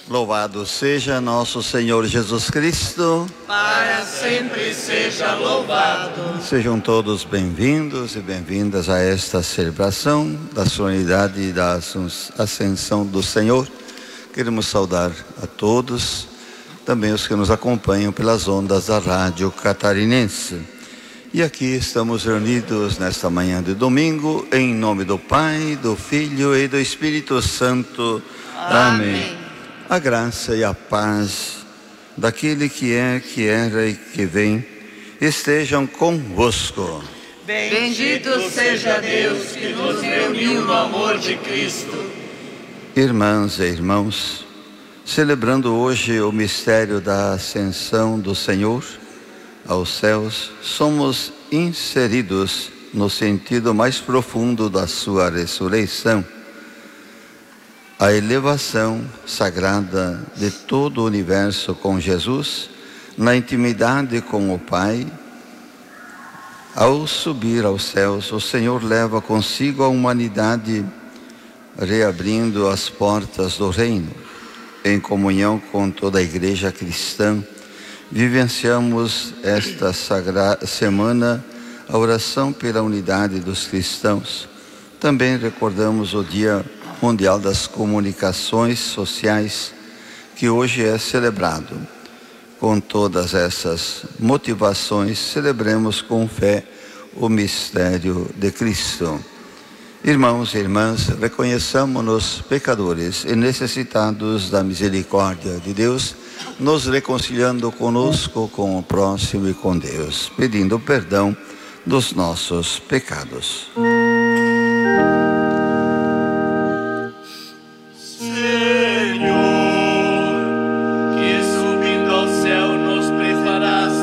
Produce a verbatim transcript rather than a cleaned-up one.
Louvado seja nosso Senhor Jesus Cristo. Para sempre seja louvado. Sejam todos bem-vindos e bem-vindas a esta celebração da solenidade da Ascensão do Senhor. Queremos saudar a todos, também os que nos acompanham pelas ondas da Rádio Catarinense. E aqui estamos reunidos nesta manhã de domingo, em nome do Pai, do Filho e do Espírito Santo. Amém. Amém. A graça e a paz daquele que é, que era e que vem, estejam convosco. Bendito seja Deus que nos reuniu no amor de Cristo. Irmãs e irmãos, celebrando hoje o mistério da Ascensão do Senhor aos céus, somos inseridos no sentido mais profundo da sua ressurreição. A elevação sagrada de todo o universo com Jesus, na intimidade com o Pai. Ao subir aos céus, o Senhor leva consigo a humanidade, reabrindo as portas do reino. Em comunhão com toda a Igreja cristã, vivenciamos esta sagrada semana a oração pela unidade dos cristãos. Também recordamos o Dia Mundial das Comunicações Sociais, que hoje é celebrado. Com todas essas motivações, celebremos com fé o mistério de Cristo. Irmãos e irmãs, reconheçamos-nos pecadores e necessitados da misericórdia de Deus, nos reconciliando conosco, com o próximo e com Deus, pedindo perdão dos nossos pecados. Senhor